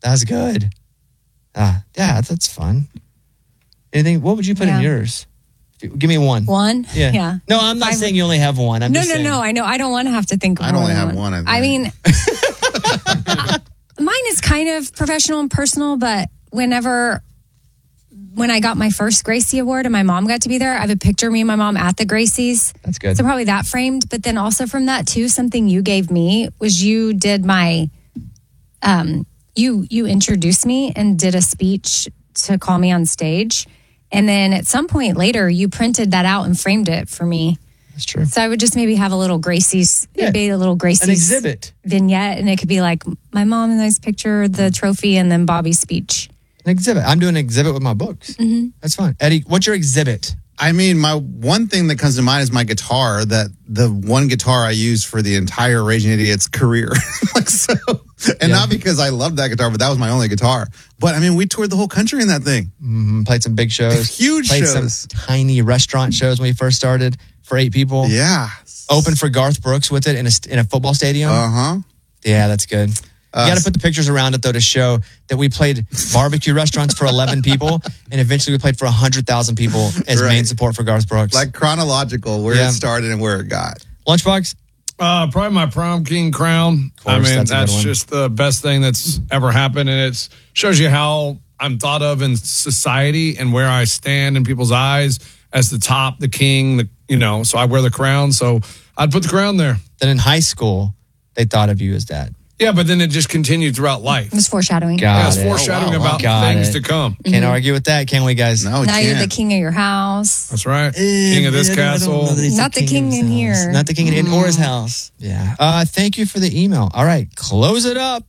That's good. Yeah, that's fun. Anything? What would you put in yours? Give me one. One? Yeah. No, I'm not saying you only have one. I'm just saying. No. I know. I don't want to have to think of I only have one. I mean, mine is kind of professional and personal, but when I got my first Gracie Award and my mom got to be there, I have a picture of me and my mom at the Gracies. That's good. So probably that framed. But then also from that too, something you gave me was you did my, you introduced me and did a speech to call me on stage. And then at some point later, you printed that out and framed it for me. That's true. So I would just maybe have a little Gracie's, maybe a little Gracie's an exhibit vignette. And it could be like my mom, a nice picture, the trophy, and then Bobby's speech. An exhibit. I'm doing an exhibit with my books. Mm-hmm. That's fine. Eddie, what's your exhibit? I mean, my one thing that comes to mind is my guitar. That the one guitar I used for the entire Raging Idiots career. Not because I loved that guitar, but that was my only guitar. But I mean, we toured the whole country in that thing. Mm-hmm. Played some big shows, huge played shows, some tiny restaurant shows when we first started for 8 people. Yeah, opened for Garth Brooks with it in a football stadium. Yeah, that's good. You got to put the pictures around it, though, to show that we played barbecue restaurants for 11 people, and eventually we played for 100,000 people as main support for Garth Brooks. Like chronological, where it started and where it got. Lunchbox? Probably my prom king crown. Course, I mean, that's just the best thing that's ever happened, and it shows you how I'm thought of in society and where I stand in people's eyes as the top, the king, so I wear the crown, so I'd put the crown there. Then in high school, they thought of you as that. Yeah, but then it just continued throughout life. It was foreshadowing. It's foreshadowing about things to come. Can't argue with that, can we, guys? No, now you're the king of your house. That's right. King of this castle. Not the king in here. Not the king in or his house. Yeah. Thank you for the email. All right, close it up.